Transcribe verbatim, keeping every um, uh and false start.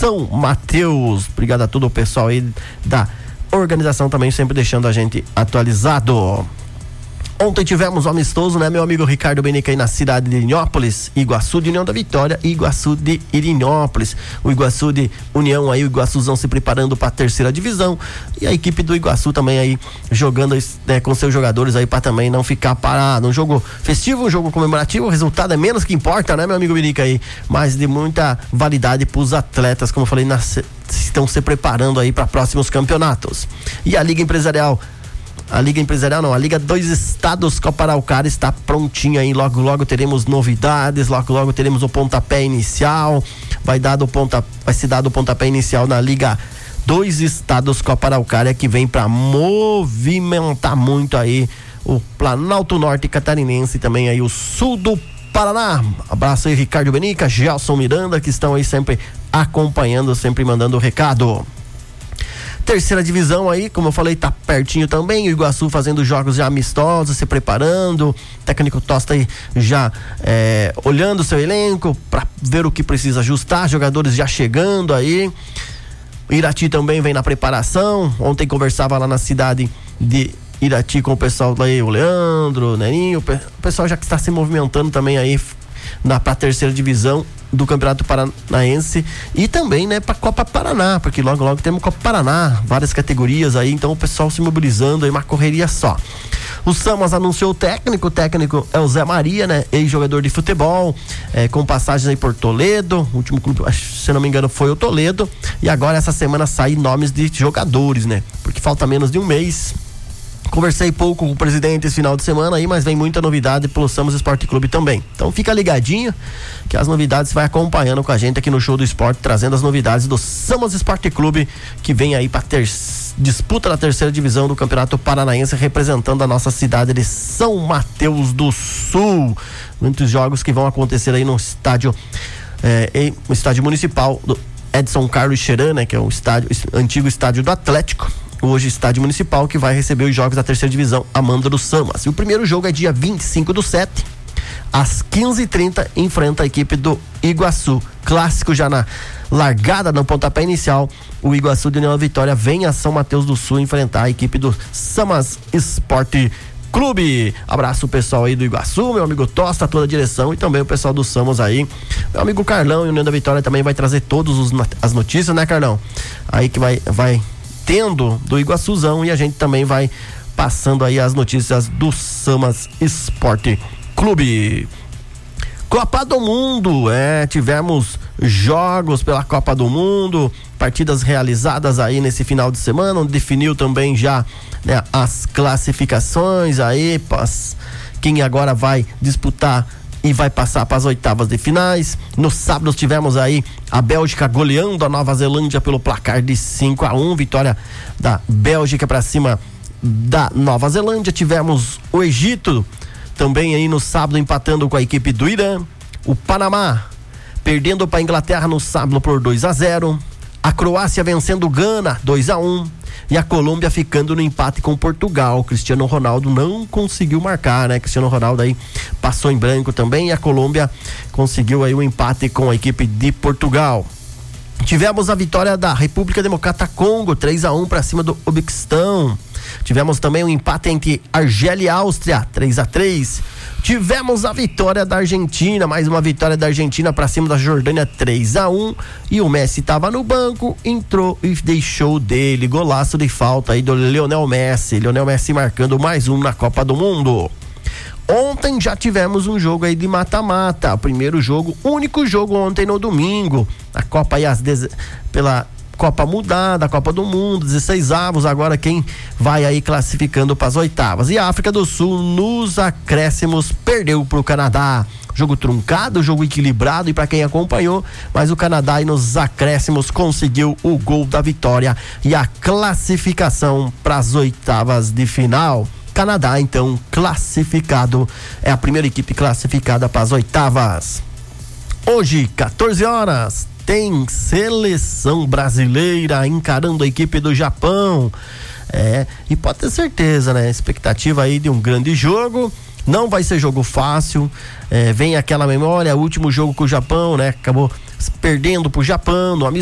São Mateus. Obrigado a todo o pessoal aí da organização também, sempre deixando a gente atualizado. Ontem tivemos um amistoso, né, meu amigo Ricardo Benica, aí na cidade de Irinópolis, Iguaçu de União da Vitória e Iguaçu de Irinópolis. O Iguaçu de União aí, o Iguaçuzão se preparando para a terceira divisão e a equipe do Iguaçu também aí jogando, né, com seus jogadores aí para também não ficar parado. Um jogo festivo, um jogo comemorativo, o resultado é menos que importa, né, meu amigo Benica aí, mas de muita validade para os atletas, como eu falei, na, estão se preparando aí para próximos campeonatos. E a Liga Empresarial A Liga Empresarial não, a Liga dos Estados Copa Araucária está prontinha aí, logo logo teremos novidades, logo logo teremos o pontapé inicial, vai, dado ponta, vai se dar o pontapé inicial na Liga dos Estados Copa Araucária, que vem para movimentar muito aí o Planalto Norte Catarinense e também aí o sul do Paraná. Abraço aí, Ricardo Benica, Gelson Miranda, que estão aí sempre acompanhando, sempre mandando o recado. Terceira divisão aí, como eu falei, tá pertinho também, o Iguaçu fazendo jogos já amistosos, se preparando, o técnico Tosta aí já é, olhando o seu elenco para ver o que precisa ajustar, jogadores já chegando aí. Irati também vem na preparação. Ontem conversava lá na cidade de Irati com o pessoal daí, o Leandro, o Nerinho, o pessoal já que está se movimentando também aí na pra terceira divisão do Campeonato Paranaense e também, né, pra Copa Paraná, porque logo logo temos Copa Paraná, várias categorias aí, então o pessoal se mobilizando aí, uma correria só. O Samas anunciou o técnico, o técnico é o Zé Maria, né, ex-jogador de futebol, é, com passagens aí por Toledo, o último clube, se não me engano, foi o Toledo, e agora essa semana saem nomes de jogadores, né, porque falta menos de um mês. Conversei pouco com o presidente esse final de semana aí, mas vem muita novidade pelo Samas Esporte Clube também. Então fica ligadinho que as novidades vai acompanhando com a gente aqui no Show do Esporte, trazendo as novidades do Samas Esporte Clube, que vem aí para ter disputa da terceira divisão do Campeonato Paranaense, representando a nossa cidade de São Mateus do Sul. Muitos jogos que vão acontecer aí no estádio, é, no estádio municipal do Edson Carlos Cheran, né, que é o estádio, antigo estádio do Atlético. Hoje estádio municipal, que vai receber os jogos da terceira divisão Amanda do Samas. E o primeiro jogo é dia vinte e cinco do sete, às quinze e trinta, enfrenta a equipe do Iguaçu. Clássico já na largada, no pontapé inicial, o Iguaçu de União da Vitória vem a São Mateus do Sul enfrentar a equipe do Samas Esporte Clube. Abraço o pessoal aí do Iguaçu, meu amigo Tosta, toda a direção, e também o pessoal do Samas aí. Meu amigo Carlão e União da Vitória também vai trazer todas as notícias, né, Carlão? Aí que vai... vai tendo do Iguaçuzão, e a gente também vai passando aí as notícias do Samas Esporte Clube. Copa do Mundo, é, tivemos jogos pela Copa do Mundo, partidas realizadas aí nesse final de semana, onde definiu também já, né, as classificações aí, pas, quem agora vai disputar e vai passar para as oitavas de finais. No sábado tivemos aí a Bélgica goleando a Nova Zelândia pelo placar de cinco a um, vitória da Bélgica para cima da Nova Zelândia. Tivemos o Egito também aí no sábado empatando com a equipe do Irã. O Panamá perdendo para a Inglaterra no sábado por dois a zero. A Croácia vencendo o Gana dois a um. E a Colômbia ficando no empate com Portugal. Cristiano Ronaldo não conseguiu marcar, né? Cristiano Ronaldo aí passou em branco também, e a Colômbia conseguiu aí o um empate com a equipe de Portugal. Tivemos a vitória da República Democrática Congo, três a um para cima do Uzbequistão. Tivemos também um empate entre Argélia e Áustria, três a três. Tivemos a vitória da Argentina, mais uma vitória da Argentina para cima da Jordânia, três a um. E o Messi estava no banco, entrou e deixou dele, golaço de falta aí do Lionel Messi. Lionel Messi marcando mais um na Copa do Mundo. Ontem já tivemos um jogo aí de mata-mata, primeiro jogo, único jogo ontem no domingo, a Copa aí as dez... pela Copa mudada, a Copa do Mundo, dezesseis avos, agora quem vai aí classificando para as oitavas. E a África do Sul, nos acréscimos, perdeu para o Canadá. Jogo truncado, jogo equilibrado, e para quem acompanhou, mas o Canadá aí nos acréscimos conseguiu o gol da vitória e a classificação para as oitavas de final. Canadá, então, classificado, é a primeira equipe classificada para as oitavas. Hoje, quatorze horas, tem seleção brasileira encarando a equipe do Japão. É, e pode ter certeza, né? Expectativa aí de um grande jogo. Não vai ser jogo fácil. É, vem aquela memória, o último jogo com o Japão, né? Acabou perdendo pro Japão no amistoso.